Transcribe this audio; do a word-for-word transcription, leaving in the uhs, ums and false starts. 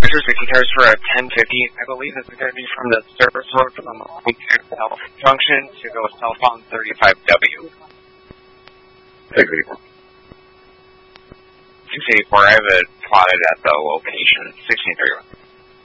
There's sixty cars for a ten fifty. I believe it's going to be from the service road from South Junction to go southbound thirty-five W. six eighty-four. six eighty-four, I have it plotted at the location, sixteen thirty-one.